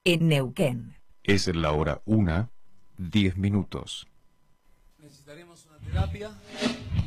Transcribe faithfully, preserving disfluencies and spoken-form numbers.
en Neuquén. Es la hora una, diez minutos. Necesitaremos una terapia.